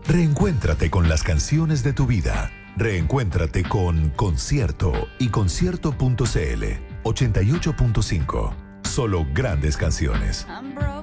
Reencuéntrate con las canciones de tu vida. Reencuéntrate con Concierto y Concierto.cl 88.5. Solo grandes canciones. I'm broke.